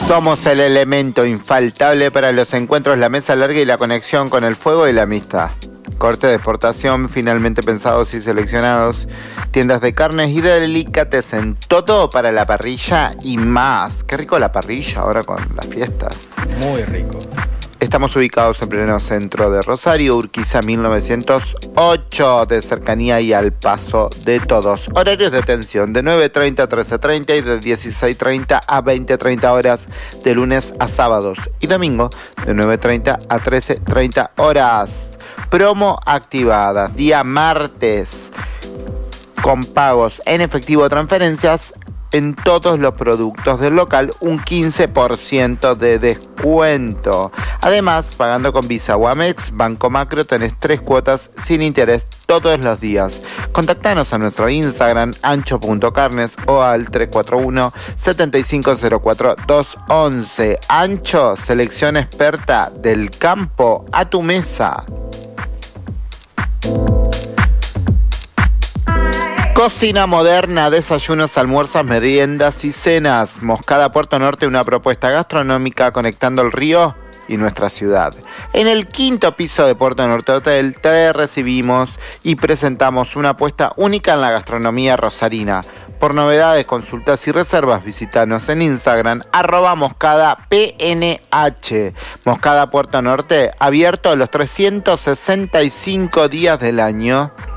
Somos el elemento infaltable para los encuentros, la mesa larga y la conexión con el fuego y la amistad. Corte de exportación, finalmente pensados y seleccionados. Tiendas de carnes y delicatessen, todo para la parrilla y más. Qué rico la parrilla ahora con las fiestas. Muy rico. Estamos ubicados en pleno centro de Rosario, Urquiza 1908, de cercanía y al paso de todos. Horarios de atención de 9:30 a 13:30 y de 16:30 a 20:30 horas de lunes a sábados y domingo de 9:30 a 13:30 horas. Promo activada, día martes, con pagos en efectivo o transferencias en todos los productos del local, un 15% de descuento. Además, pagando con Visa o Amex, Banco Macro, tenés 3 cuotas sin interés todos los días. Contactanos a nuestro Instagram, ancho.carnes, o al 341-7504-211. Ancho, selección experta del campo a tu mesa. Cocina moderna, desayunos, almuerzos, meriendas y cenas. Moscada Puerto Norte, una propuesta gastronómica conectando el río y nuestra ciudad. En el 5º piso de Puerto Norte Hotel te recibimos y presentamos una apuesta única en la gastronomía rosarina. Por novedades, consultas y reservas, visítanos en Instagram, @moscadapnh. Moscada Puerto Norte, abierto los 365 días del año.